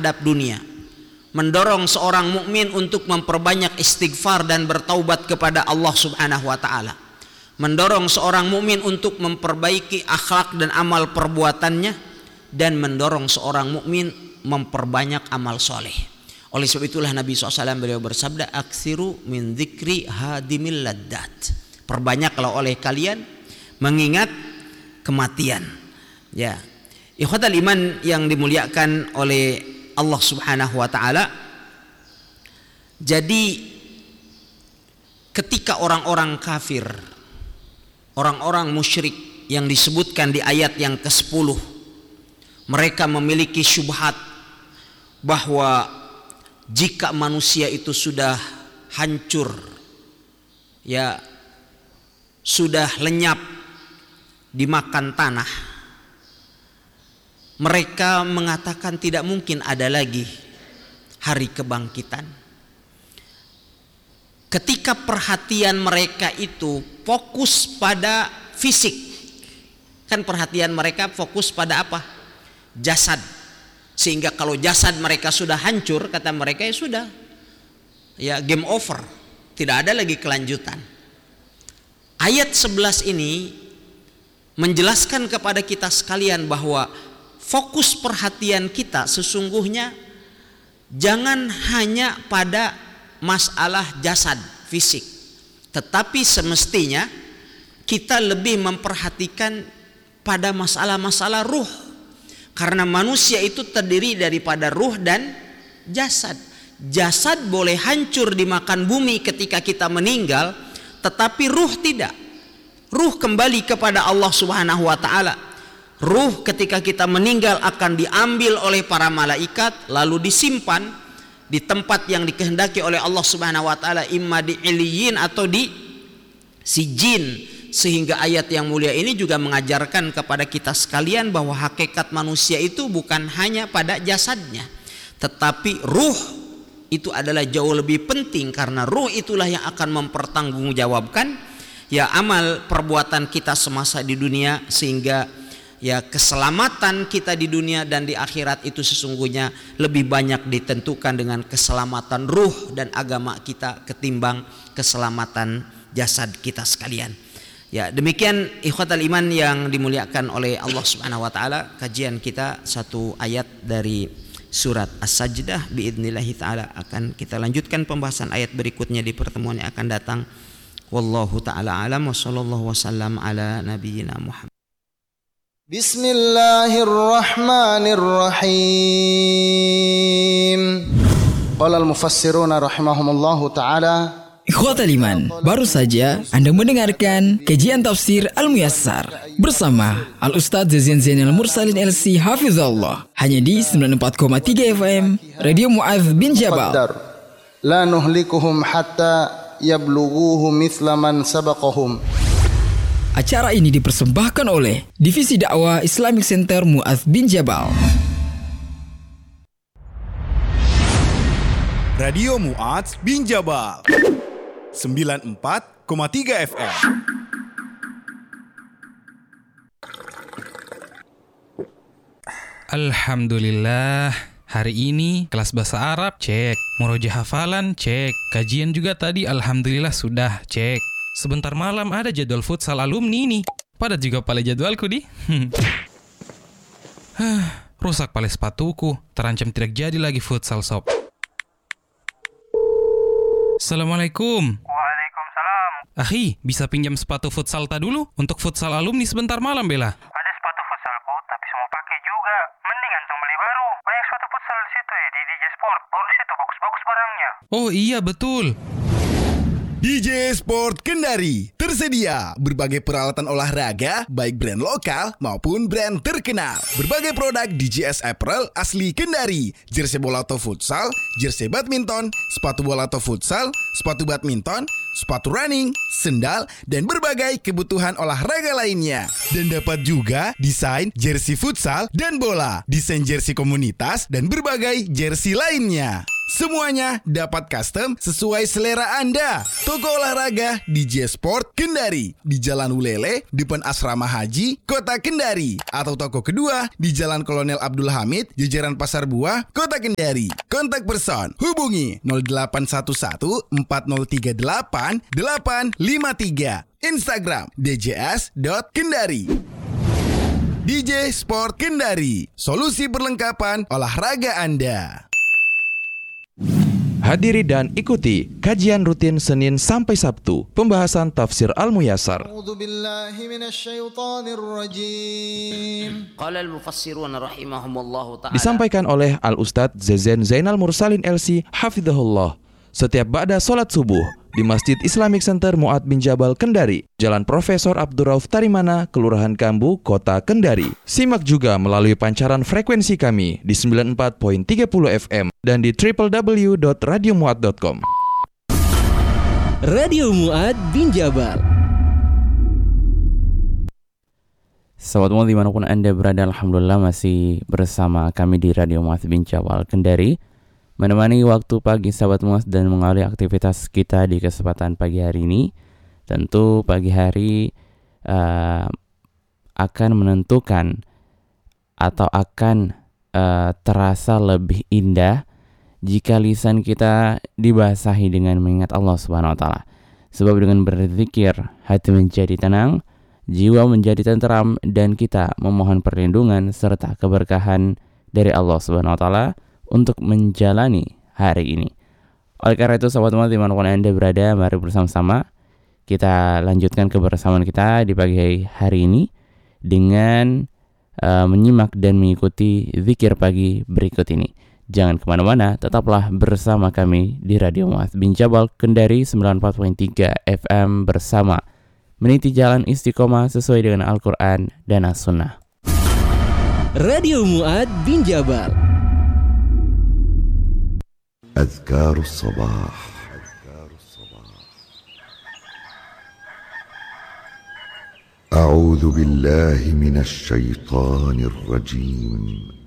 terhadap dunia, mendorong seorang mukmin untuk memperbanyak istighfar dan bertaubat kepada Allah Subhanahu wa taala, mendorong seorang mukmin untuk memperbaiki akhlak dan amal perbuatannya, dan mendorong seorang mukmin memperbanyak amal soleh. Oleh sebab itulah Nabi SAW beliau bersabda, aksiru min dzikri hadimil laddat, perbanyaklah oleh kalian mengingat kematian. Ya, ikhwatal iman yang dimuliakan oleh Allah Subhanahu wa taala. Jadi ketika orang-orang kafir, orang-orang musyrik yang disebutkan di ayat yang ke-10, mereka memiliki syubhat bahwa jika manusia itu sudah hancur, ya sudah lenyap dimakan tanah, mereka mengatakan tidak mungkin ada lagi hari kebangkitan. Ketika perhatian mereka itu fokus pada fisik, kan perhatian mereka fokus pada apa? Jasad. Sehingga kalau jasad mereka sudah hancur, kata mereka ya sudah, ya game over, tidak ada lagi kelanjutan. Ayat 11 ini menjelaskan kepada kita sekalian bahwa fokus perhatian kita sesungguhnya jangan hanya pada masalah jasad fisik, tetapi semestinya kita lebih memperhatikan pada masalah-masalah ruh. Karena manusia itu terdiri daripada ruh dan jasad. Jasad boleh hancur dimakan bumi ketika kita meninggal, tetapi ruh tidak. Ruh kembali kepada Allah Subhanahu wa taala. Ruh ketika kita meninggal akan diambil oleh para malaikat lalu disimpan di tempat yang dikehendaki oleh Allah Subhanahu wa taala, imma di iliyin atau di sijin. Sehingga ayat yang mulia ini juga mengajarkan kepada kita sekalian bahwa hakikat manusia itu bukan hanya pada jasadnya, tetapi ruh itu adalah jauh lebih penting, karena ruh itulah yang akan mempertanggungjawabkan ya amal perbuatan kita semasa di dunia, sehingga ya keselamatan kita di dunia dan di akhirat itu sesungguhnya lebih banyak ditentukan dengan keselamatan ruh dan agama kita ketimbang keselamatan jasad kita sekalian. Ya, demikian ikhwatal iman yang dimuliakan oleh Allah Subhanahu wa taala, kajian kita satu ayat dari surat As-Sajdah. Biidznillah taala akan kita lanjutkan pembahasan ayat berikutnya di pertemuan yang akan datang. Wallahu taala alam wa sallallahu wasallam ala nabiyyina Muhammad. Bismillahirrahmanirrahim. Qala al-mufassiruna rahimahumullahu taala, Ikhwatal iman, baru saja Anda mendengarkan kajian tafsir Al-Muyassar bersama Al-Ustadz Zazian Zainal Mursalin LC Hafizahullah, hanya di 94,3 FM Radio Mu'adz bin Jabal. La nuhlikuhum hatta yablughuhu mithla man sabaqahum. Acara ini dipersembahkan oleh Divisi Dakwah Islamic Center Mu'adz bin Jabal. Radio Mu'adz bin Jabal 94,3 FM. Alhamdulillah, hari ini kelas bahasa Arab cek, murojaah hafalan cek, kajian juga tadi alhamdulillah sudah cek. Sebentar malam ada jadwal futsal alumni nih. Padat juga pale jadwalku di. Rusak pale sepatuku, terancam tidak jadi lagi futsal sob. Assalamualaikum. Waalaikumsalam. Ahi, bisa pinjam sepatu futsal ta dulu untuk futsal alumni sebentar malam bela. Ada sepatu futsalku, tapi semua pakai juga. Mending antum beli baru. Banyak sepatu futsal di situ ya, di DJ Sport. Baru situ bagus-bagus barangnya. Oh iya betul. DJ Sport Kendari tersedia berbagai peralatan olahraga baik brand lokal maupun brand terkenal. Berbagai produk DJS Apparel asli Kendari, jersey bola atau futsal, jersey badminton, sepatu bola atau futsal, sepatu badminton, sepatu running, sendal, dan berbagai kebutuhan olahraga lainnya. Dan dapat juga desain jersey futsal dan bola, desain jersey komunitas, dan berbagai jersey lainnya. Semuanya dapat custom sesuai selera Anda. Toko olahraga DJ Sport Kendari di Jalan Ulele, depan Asrama Haji, Kota Kendari. Atau toko kedua di Jalan Kolonel Abdul Hamid, jajaran Pasar Buah, Kota Kendari. Kontak person hubungi 0811 4038 853. Instagram djs.kendari. DJ Sport Kendari, solusi perlengkapan olahraga Anda. Hadiri dan ikuti kajian rutin Senin sampai Sabtu, pembahasan tafsir Al-Muyassar. Qala al-mufassirun rahimahumullah ta'ala. Disampaikan oleh Al-Ustadz Zezen Zainal Mursalin LC Hafidhahullah. Setiap ba'da sholat subuh di Masjid Islamic Center Mu'ad bin Jabal Kendari, Jalan Profesor Abdurrauf Tarimana, Kelurahan Kambu, Kota Kendari. Simak juga melalui pancaran frekuensi kami di 94.30 FM dan di www.radiomuad.com. Radio Mu'ad bin Jabal. Sahabat Mu'ad dimanapun Anda berada, alhamdulillah masih bersama kami di Radio Mu'ad bin Jabal Kendari, menemani waktu pagi sahabat Mu'ad dan mengawali aktivitas kita di kesempatan pagi hari ini. Tentu pagi hari akan menentukan atau akan terasa lebih indah jika lisan kita dibasahi dengan mengingat Allah Subhanahu wa taala. Sebab dengan berzikir hati menjadi tenang, jiwa menjadi tenteram, dan kita memohon perlindungan serta keberkahan dari Allah Subhanahu wa taala untuk menjalani hari ini. Oleh karena itu sahabat Mu'ad dimanapun Anda berada, mari bersama-sama kita lanjutkan kebersamaan kita di pagi hari ini dengan menyimak dan mengikuti zikir pagi berikut ini. Jangan kemana-mana, tetaplah bersama kami di Radio Mu'ad bin Jabal Kendari 94.3 FM bersama meniti jalan istiqomah sesuai dengan Al-Quran dan As-Sunnah. Radio Mu'ad bin Jabal. أذكار الصباح. أعوذ بالله من الشيطان الرجيم.